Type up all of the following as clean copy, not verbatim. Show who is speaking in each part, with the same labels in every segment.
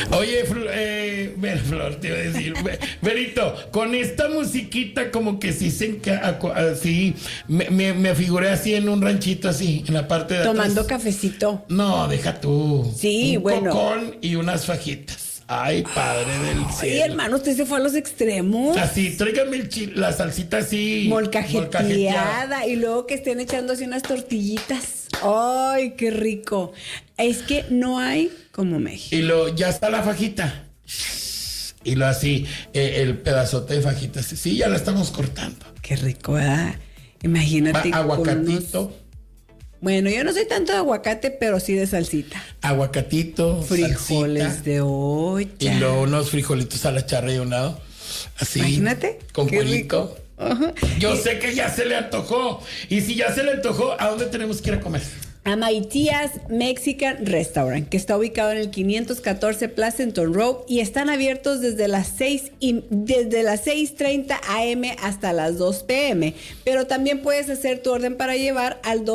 Speaker 1: Oye, Flor, te iba a decir, Berito, con esta musiquita como que sí así, me figuré así en un ranchito así, en la parte de atrás.
Speaker 2: Tomando cafecito.
Speaker 1: No, deja tú.
Speaker 2: Sí,
Speaker 1: un cocón y unas fajitas. Ay, padre del cielo.
Speaker 2: Ay, hermano, usted se fue a los extremos.
Speaker 1: Así, tráigame la salsita así.
Speaker 2: Molcajeteada. Y luego que estén echando así unas tortillitas. Ay, qué rico. Es que no hay como México.
Speaker 1: Y ya está la fajita. Y lo así, el pedazote de fajita. Sí, ya la estamos cortando.
Speaker 2: Qué rico, ¿verdad? Imagínate.
Speaker 1: Aguacatito.
Speaker 2: Bueno, yo no soy tanto de aguacate, pero sí de salsita.
Speaker 1: Aguacatito,
Speaker 2: frijoles
Speaker 1: salsita,
Speaker 2: de olla.
Speaker 1: Y luego unos frijolitos a la charra y un lado. Así.
Speaker 2: Imagínate.
Speaker 1: Con
Speaker 2: qué
Speaker 1: pollito.
Speaker 2: Rico. Ajá.
Speaker 1: Yo sé que ya se le antojó. Y si ya se le antojó, ¿a dónde tenemos que ir a comer?
Speaker 2: A Matías Mexican Restaurant, que está ubicado en el 514 Pleasanton Road y están abiertos desde las 6:30 a.m. hasta las 2 p.m. Pero también puedes hacer tu orden para llevar al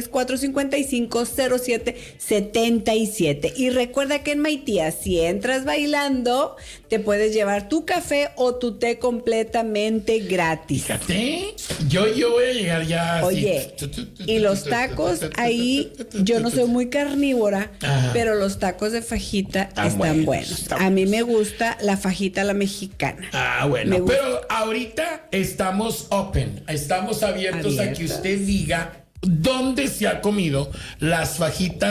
Speaker 2: 210-455-0777. Y recuerda que en Matías, si entras bailando, te puedes llevar tu café o tu té completamente gratis.
Speaker 1: Fíjate, yo voy a llegar ya.
Speaker 2: Oye, y los tacos ahí. Yo no soy muy carnívora, pero los tacos de fajita están buenos. A mí me gusta la fajita a la mexicana.
Speaker 1: Bueno, pero ahorita estamos estamos abiertos a que usted diga dónde se ha comido las fajitas